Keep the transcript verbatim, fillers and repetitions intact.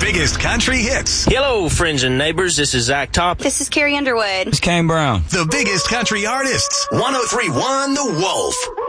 biggest country hits. Hello, friends and neighbors. This is Zach Top. This is Carrie Underwood. It's Kane Brown. The biggest country artists. one oh three point one The Wolf.